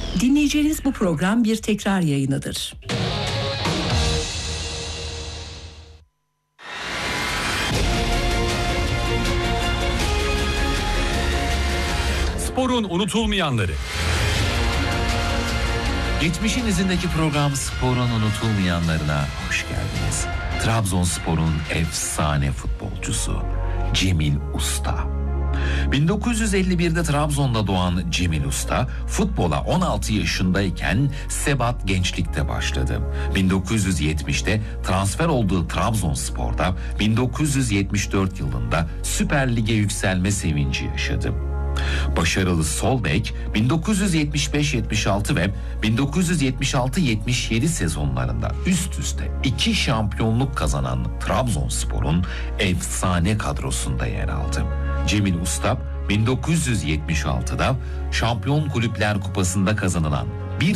Dinleyeceğiniz bu program bir tekrar yayınıdır. Sporun unutulmayanları. Geçmişin izindeki program Sporun unutulmayanlarına hoş geldiniz. Trabzonspor'un efsane futbolcusu Cemil Usta. 1951'de Trabzon'da doğan Cemil Usta, futbola 16 yaşındayken Sebat Gençlik'te başladı. 1970'te transfer olduğu Trabzonspor'da 1974 yılında Süper Lig'e yükselme sevinci yaşadı. Başarılı sol bek 1975-76 ve 1976-77 sezonlarında üst üste 2 şampiyonluk kazanan Trabzonspor'un efsane kadrosunda yer aldı. Cemil Usta 1976'da Şampiyon Kulüpler Kupası'nda kazanılan bir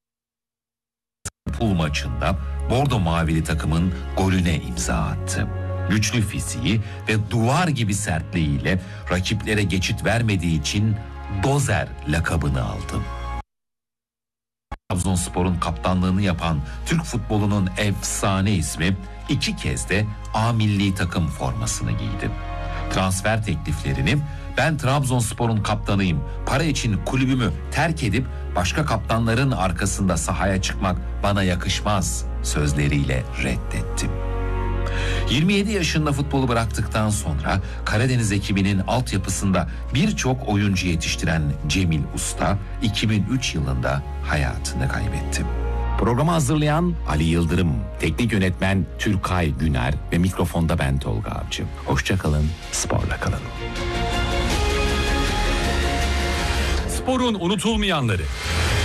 pul maçında Bordo Mavili takımın golüne imza attı. Güçlü fiziği ve duvar gibi sertliğiyle rakiplere geçit vermediği için Dozer lakabını aldı. Trabzonspor'un kaptanlığını yapan Türk futbolunun efsane ismi 2 kez de A milli takım formasını giydi. Transfer tekliflerini "Ben Trabzonspor'un kaptanıyım, para için kulübümü terk edip başka kaptanların arkasında sahaya çıkmak bana yakışmaz" sözleriyle reddetti. 27 yaşında futbolu bıraktıktan sonra Karadeniz ekibinin altyapısında birçok oyuncu yetiştiren Cemil Usta 2003 yılında hayatını kaybetti. Programı hazırlayan Ali Yıldırım, teknik yönetmen Türkay Güner ve mikrofonda ben Tolga Avcı. Hoşça kalın, sporla kalın. Sporun unutulmayanları.